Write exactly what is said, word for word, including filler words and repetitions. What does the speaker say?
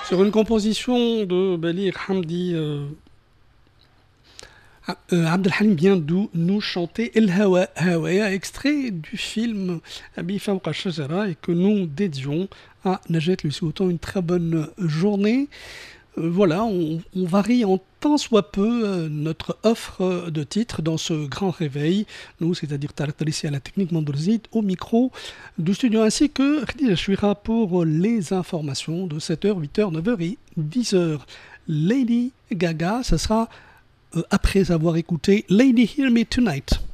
Sur une composition de Baligh Hamdi, euh, ah, euh, Abdelhalim vient de nous chanter El Hawa Hawaya, extrait du film Abi Fawqa Shajara, et que nous dédions à Najat, lui souhaitant une très bonne journée. Euh, voilà, on, on varie en tant soit peu euh, notre offre de titres dans ce grand réveil. Nous, c'est-à-dire Tarek ici à la technique, Mandrzit au micro du studio, ainsi que Khadija Chouira pour les informations de sept heures, huit heures, neuf heures et dix heures. Lady Gaga, ce sera euh, après avoir écouté Lady Hear Me Tonight.